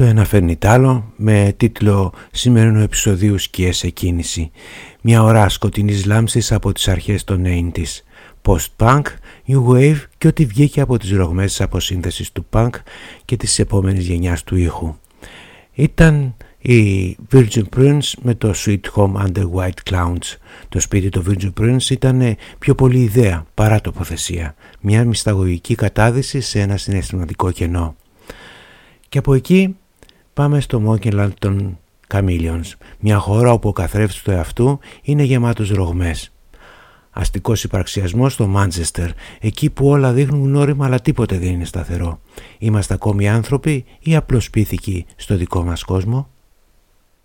Το ένα φέρνει τ' άλλο, με τίτλο σημερινού επεισοδίου «Σκιές σε κίνηση». Μια ώρα σκοτεινής λάμψης από τις αρχές των 90's. Post-punk, new wave και ό,τι βγήκε από τις ρογμές της αποσύνθεσης του punk και της επόμενης γενιάς του ήχου. Ήταν η Virgin Prunes με το Sweet Home Under White Clouds. Το σπίτι του Virgin Prunes ήταν πιο πολύ ιδέα παρά τοποθεσία. Μια μυσταγωγική κατάδυση σε ένα συναισθηματικό κενό. Και από εκεί πάμε στο Monkeyland των Chameleons, μια χώρα όπου ο καθρέφτης του εαυτού είναι γεμάτος ρογμές. Αστικός υπαρξιασμός στο Μάντσεστερ, εκεί που όλα δείχνουν γνώριμα αλλά τίποτε δεν είναι σταθερό. Είμαστε ακόμη άνθρωποι ή απλώς πίθηκοι στο δικό μας κόσμο?